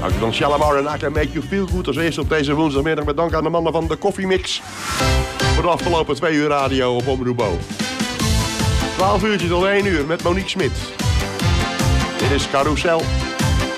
Als dan Shalamar en I Can Make You Feel Good als eerste op deze woensdagmiddag met dank aan de mannen van de Koffiemix. Voor de afgelopen 2 uur radio op Omroep Bo. 12 uurtjes tot 1 uur met Monique Smit. Dit is Carousel.